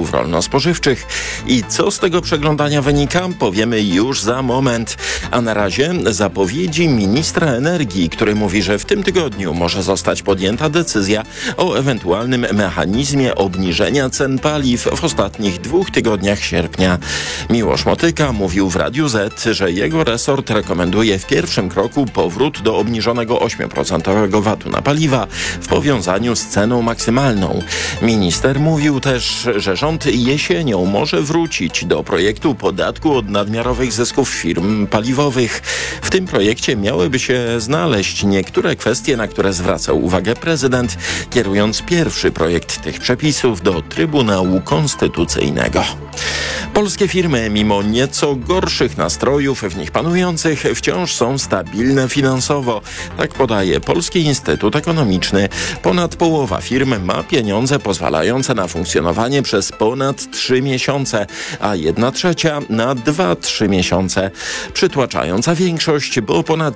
artykułów rolno-spożywczych. I co z tego przeglądania wynika, powiemy już za moment. A na razie zapowiedzi ministra energii, który mówi, że w tym tygodniu może zostać podjęta decyzja o ewentualnym mechanizmie obniżenia cen paliw w ostatnich 2 tygodniach sierpnia. Miłosz Motyka mówił w Radiu Z, że jego resort rekomenduje w pierwszym kroku powrót do obniżonego 8% VAT-u na paliwa w powiązaniu z ceną maksymalną. Minister mówił też, że rząd jesienią może wrócić do projektu podatku od nadmiarowych zysków firm paliwowych. W tym projekcie miałyby się znaleźć niektóre kwestie, na które zwracał uwagę prezydent, kierując pierwszy projekt tych przepisów do Trybunału Konstytucyjnego. Polskie firmy, mimo nieco gorszych nastrojów w nich panujących, wciąż są stabilne finansowo. Tak podaje Polski Instytut Ekonomiczny. Ponad połowa firm ma pieniądze pozwalające na funkcjonowanie przez ponad 3 miesiące, a 1/3 na 2-3 miesiące. Przytłaczająca większość, bo ponad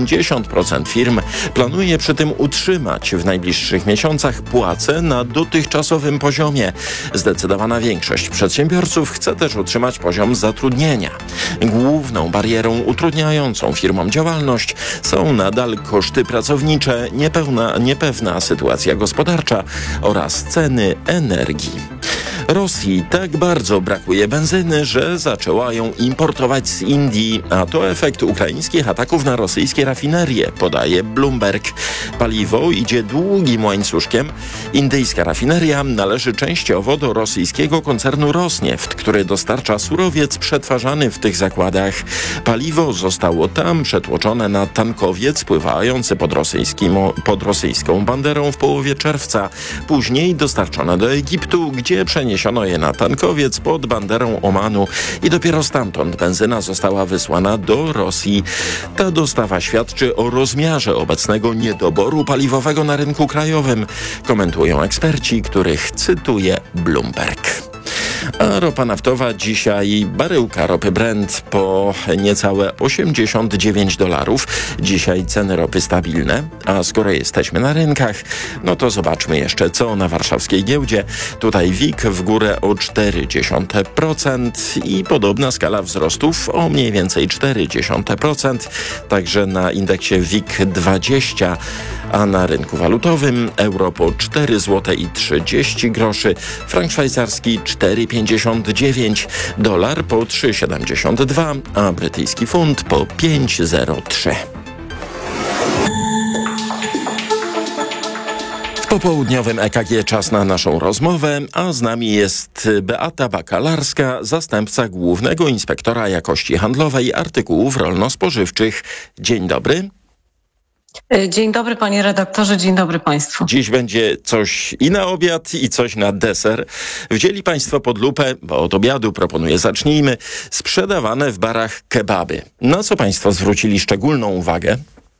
90% firm planuje przy tym utrzymać w najbliższych miesiącach płace na dotychczasowym poziomie. Zdecydowana większość przedsiębiorców chce też utrzymać poziom zatrudnienia. Główną barierą utrudniającą firmom działalność są nadal koszty pracownicze, niepewna sytuacja gospodarcza oraz ceny energii. Rosji tak bardzo brakuje benzyny, że zaczęła ją importować z Indii, a to efekt ukraińskich ataków na rosyjskie rafinerie, podaje Bloomberg. Paliwo idzie długim łańcuszkiem. Indyjska rafineria należy częściowo do rosyjskiego koncernu Rosnieft, który dostarcza surowiec przetwarzany w tych zakładach. Paliwo zostało tam przetłoczone na tankowiec pływający pod rosyjską banderą w połowie czerwca. Później dostarczone do Egiptu, gdzie przeniesiono je na tankowiec pod banderą Omanu i dopiero stamtąd benzyna została wysłana do Rosji. Ta dostawa świadczy o rozmiarze obecnego niedoboru paliwowego na rynku krajowym, komentują eksperci, których cytuje Bloomberg. A ropa naftowa dzisiaj, baryłka ropy Brent po niecałe $89. Dzisiaj ceny ropy stabilne, a skoro jesteśmy na rynkach, no to zobaczmy jeszcze co na warszawskiej giełdzie. Tutaj WIG w górę o 0,4% i podobna skala wzrostów o mniej więcej 0,4%. Także na indeksie WIG20, a na rynku walutowym euro po 4,30 zł, frank szwajcarski 4,59, dolar po 3,72, a brytyjski funt po 5,03. W popołudniowym EKG czas na naszą rozmowę, a z nami jest Beata Bakalarska, zastępca Głównego Inspektora Jakości Handlowej Artykułów Rolno-Spożywczych. Dzień dobry. Dzień dobry panie redaktorze, dzień dobry państwu. Dziś będzie coś i na obiad, i coś na deser. Wzięli państwo pod lupę, bo od obiadu proponuję zacznijmy, sprzedawane w barach kebaby. Na co państwo zwrócili szczególną uwagę?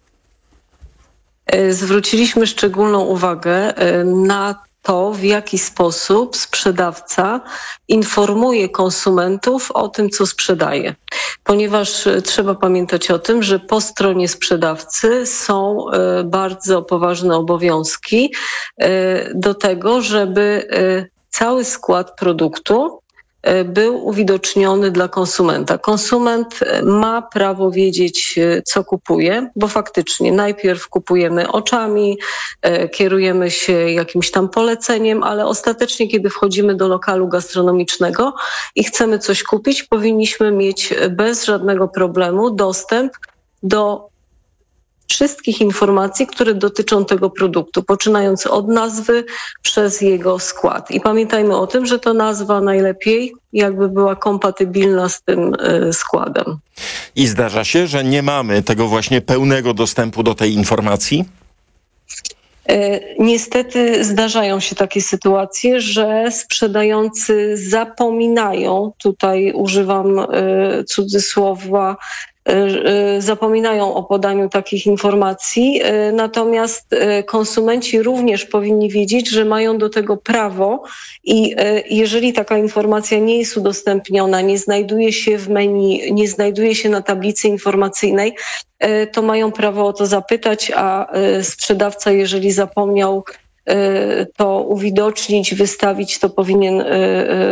Zwróciliśmy szczególną uwagę na to, w jaki sposób sprzedawca informuje konsumentów o tym, co sprzedaje. Ponieważ trzeba pamiętać o tym, że po stronie sprzedawcy są bardzo poważne obowiązki do tego, żeby cały skład produktu był uwidoczniony dla konsumenta. Konsument ma prawo wiedzieć, co kupuje, bo faktycznie najpierw kupujemy oczami, kierujemy się jakimś tam poleceniem, ale ostatecznie, kiedy wchodzimy do lokalu gastronomicznego i chcemy coś kupić, powinniśmy mieć bez żadnego problemu dostęp do wszystkich informacji, które dotyczą tego produktu, poczynając od nazwy przez jego skład. I pamiętajmy o tym, że to nazwa najlepiej jakby była kompatybilna z tym składem. I zdarza się, że nie mamy tego właśnie pełnego dostępu do tej informacji? Niestety zdarzają się takie sytuacje, że sprzedający zapominają, tutaj używam cudzysłowa, zapominają o podaniu takich informacji, natomiast konsumenci również powinni wiedzieć, że mają do tego prawo i jeżeli taka informacja nie jest udostępniona, nie znajduje się w menu, nie znajduje się na tablicy informacyjnej, to mają prawo o to zapytać, a sprzedawca, jeżeli zapomniał to uwidocznić, wystawić, to powinien